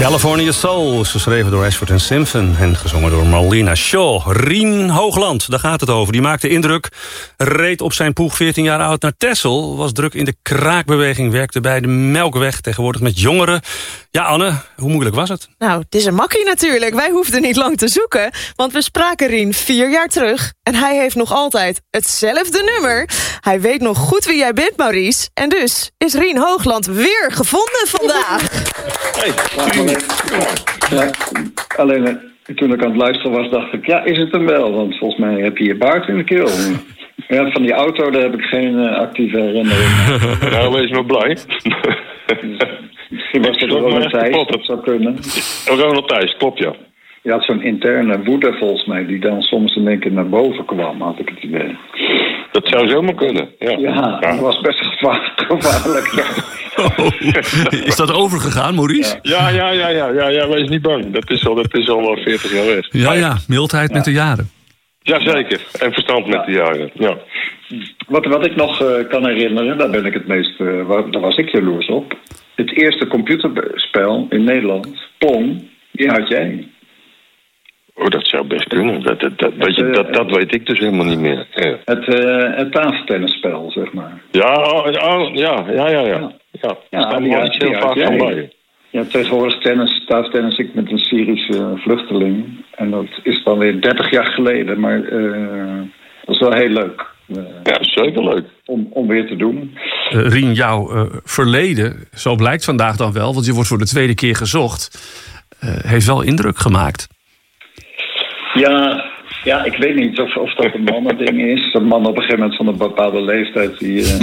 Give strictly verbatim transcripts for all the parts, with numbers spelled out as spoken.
California Soul is geschreven door Ashford en Simpson en gezongen door Marlena Shaw. Rien Hoogland, daar gaat het over. Die maakte indruk, reed op zijn poeg veertien jaar oud naar Texel, was druk in de kraakbeweging, werkte bij de Melkweg, tegenwoordig met jongeren. Ja, Anne, hoe moeilijk was het? Nou, het is een makkie natuurlijk. Wij hoefden niet lang te zoeken, want we spraken Rien vier jaar terug en hij heeft nog altijd hetzelfde nummer. Hij weet nog goed wie jij bent, Maurice. En dus is Rien Hoogland weer gevonden vandaag. Hey, ja, alleen uh, toen ik aan het luisteren was, dacht ik, ja, is het hem wel? Want volgens mij heb je je baard in de keel. Ja, van die auto, daar heb ik geen uh, actieve herinnering. Nou, wees maar blij. Misschien was het Ronald Thijs, dat zou kunnen. Ronald Thijs, klopt ja. Je had zo'n interne woede volgens mij, die dan soms in één keer naar boven kwam, had ik het idee. Dat zou zomaar kunnen, ja. Ja, ja. Dat was best gevaarlijk, ja. Oh, is dat overgegaan, Maurice? Ja, ja, ja, ja, ja, ja, wees niet bang. Dat is al, dat is al wel veertig jaar weg. Ja, ja, mildheid ja. met de jaren. Jazeker, en verstand met ja. de jaren, ja. Wat, wat ik nog uh, kan herinneren, daar ben ik het meest, uh, waar, daar was ik jaloers op. Het eerste computerspel in Nederland, Pong, die had jij. Oh, dat zou best kunnen. Dat, dat, dat, het, uh, dat, dat weet ik dus helemaal niet meer. Ja. Het, uh, het tafeltennisspel, zeg maar. Ja, oh, oh, ja, ja, ja, ja. Ja, ja die had heel vaak van bij. Ja, tegenwoordig tennis, tafeltennis ik met een Syrische vluchteling. En dat is dan weer dertig jaar geleden, maar uh, dat is wel heel leuk. Uh, ja, zeker leuk. Om, om weer te doen. Uh, Rien, jouw uh, verleden, zo blijkt vandaag dan wel, want je wordt voor de tweede keer gezocht, uh, heeft wel indruk gemaakt. Ja, ja, ik weet niet of, of dat een mannending is. Een man op een gegeven moment van een bepaalde leeftijd... die, uh,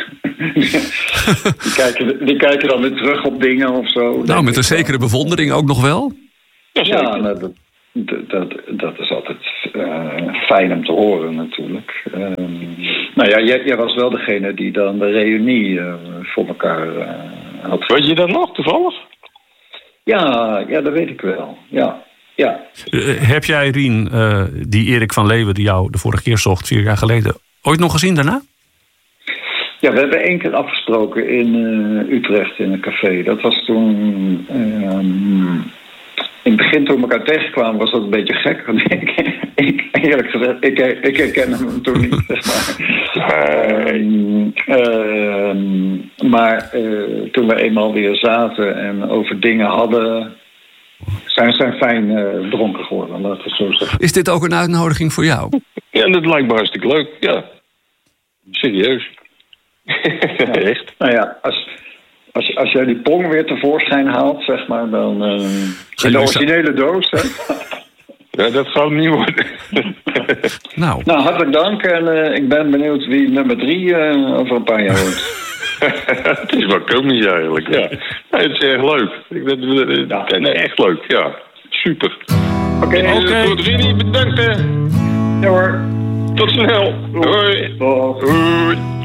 die, kijken, die kijken dan weer terug op dingen of zo. Nou, met een zekere bewondering ook nog wel? Ja, ja nou, dat, dat, dat is altijd uh, fijn om te horen natuurlijk. Uh, nou ja, jij, jij was wel degene die dan de reunie uh, voor elkaar uh, had. Weet je dat nog, toevallig? Ja, ja, dat weet ik wel, ja. Ja. Uh, heb jij, Rien, uh, die Erik van Leeuwen die jou de vorige keer zocht, vier jaar geleden, ooit nog gezien daarna? Ja, we hebben één keer afgesproken in uh, Utrecht in een café. Dat was toen... Uh, in het begin toen we elkaar tegenkwamen was dat een beetje gek. Want ik, ik, eerlijk gezegd, ik, ik herkende hem toen niet, zeg maar. Uh, uh, maar uh, toen we eenmaal weer zaten en over dingen hadden... Zijn, zijn fijn uh, dronken geworden, laten we zo zeggen. Is dit ook een uitnodiging voor jou? Ja, dat lijkt me hartstikke leuk, ja. Serieus. Ja. Echt? Nou ja, als, als, als jij die Pong weer tevoorschijn haalt, zeg maar, dan... Uh, in de originele doos, hè? Ja, dat gaat niet worden. nou. nou, hartelijk dank en uh, ik ben benieuwd wie nummer drie uh, over een paar jaar wordt. Het is wel komisch eigenlijk, ja. Nee, het is erg leuk. Ik ben, ja. Nee, echt leuk, ja. Super. Oké, okay, okay. Voor Rini, bedankt hè. Ja hoor. Tot snel. Hoi. Hoi. Hoi.